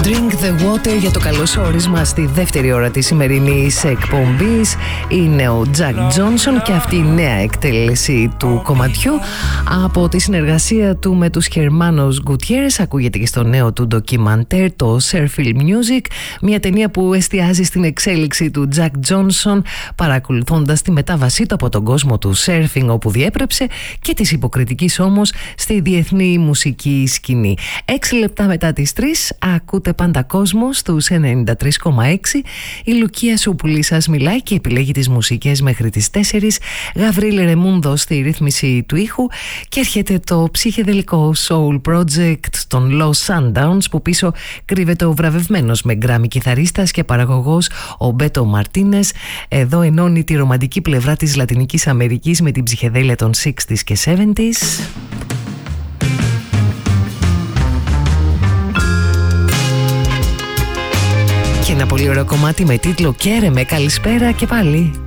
Drink the water για το καλωσόρισμα στη δεύτερη ώρα της σημερινής εκπομπής. Είναι ο Jack Johnson και αυτή η νέα εκτέλεση του κομματιού από τη συνεργασία του με τους Hermanos Gutierrez. Ακούγεται και στο νέο του ντοκιμαντέρ, το Surfing Music, μια ταινία που εστιάζει στην εξέλιξη του Jack Johnson, παρακολουθώντας τη μετάβασή του από τον κόσμο του surfing όπου διέπρεψε και της υποκριτικής όμως στη διεθνή μουσική σκηνή. 6 λεπτά μετά τις 3 ακούτε Πάντα Κόσμο στους 93,6. Η Λουκία Σούπουλη σας μιλάει και επιλέγει τις μουσικές μέχρι τις 4. Γαβρίλ Ρεμούντο στη ρύθμιση του ήχου και έρχεται το ψυχεδελικό soul project των Los Sundowns, που πίσω κρύβεται ο βραβευμένος με γκράμι κιθαρίστας και παραγωγός ο Μπέτο Μαρτίνες. Εδώ ενώνει τη ρομαντική πλευρά της Λατινικής Αμερικής με την ψυχεδέλεια των 60s και 70s. Και ένα πολύ ωραίο κομμάτι με τίτλο «Κέρεμε». Καλησπέρα και πάλι.